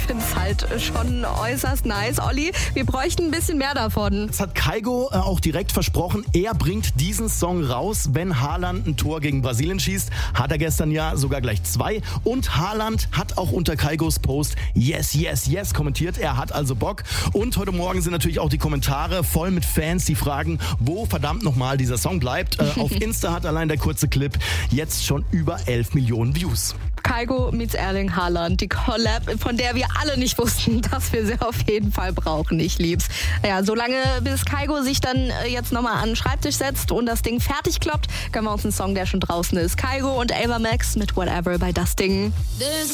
finde es halt schon äußerst nice. Olli, wir bräuchten ein bisschen mehr davon. Das hat Kygo auch direkt versprochen. Er bringt diesen Song raus, wenn Haaland ein Tor gegen Brasilien schießt. Hat er gestern ja sogar gleich 2. Und Haaland hat auch unter Kygos Post Yes, yes, yes kommentiert. Er hat also Bock. Und heute Morgen sind natürlich auch die Kommentare voll mit Fans, die fragen, wo verdammt nochmal dieser Song bleibt. Auf Insta hat allein der kurze Clip jetzt schon über 11 Millionen Views. Kygo meets Erling Haaland, die Collab, von der wir alle nicht wussten, dass wir sie auf jeden Fall brauchen. Ich lieb's. Ja, solange bis Kygo sich dann jetzt nochmal an den Schreibtisch setzt und das Ding fertig kloppt, können wir uns einen Song, der schon draußen ist. Kygo und Ava Max mit Whatever bei das Ding.